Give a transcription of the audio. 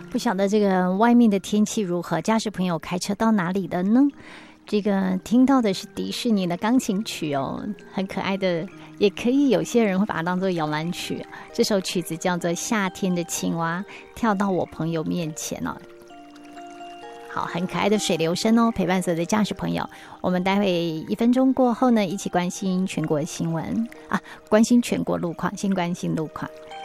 不晓得这个外面的天气如何，驾驶朋友开车到哪里了呢？这个听到的是迪士尼的钢琴曲哦，很可爱的，也可以有些人会把它当作摇篮曲。这首曲子叫做《夏天的青蛙跳到我朋友面前》哦。好，很可爱的水流声哦，陪伴所有的驾驶朋友。我们待会1分钟过后呢，一起关心全国新闻啊，关心全国路况，先关心路况。